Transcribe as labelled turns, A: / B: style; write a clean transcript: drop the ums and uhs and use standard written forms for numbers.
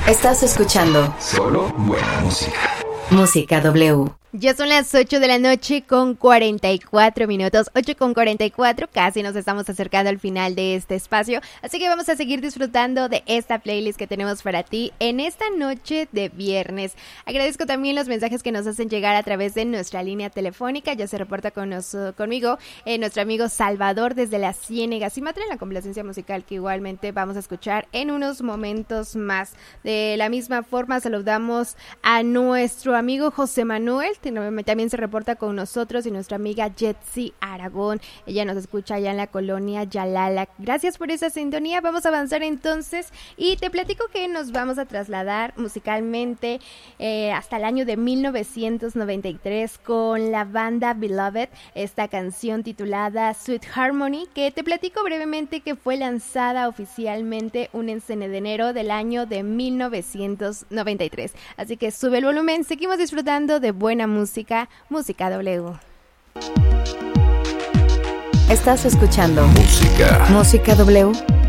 A: Estás escuchando
B: solo buena música.
A: Música W.
C: Ya son las 8 de la noche con 44 minutos, 8 con 44, casi nos estamos acercando al final de este espacio, así que vamos a seguir disfrutando de esta playlist que tenemos para ti en esta noche de viernes. Agradezco también los mensajes que nos hacen llegar a través de nuestra línea telefónica, ya se reporta conmigo nuestro amigo Salvador desde la Ciénega Sumatra, en la complacencia musical que igualmente vamos a escuchar en unos momentos más. De la misma forma saludamos a nuestro amigo José Manuel, también se reporta con nosotros, y nuestra amiga Jetsi Aragón, ella nos escucha allá en la colonia Yalala. Gracias por esa sintonía. Vamos a avanzar entonces y te platico que nos vamos a trasladar musicalmente hasta el año de 1993 con la banda Beloved, esta canción titulada Sweet Harmony, que te platico brevemente que fue lanzada oficialmente un 11 de enero del año de 1993. Así que sube el volumen, seguimos disfrutando de buena música, Música W.
A: Estás escuchando
B: Música
A: W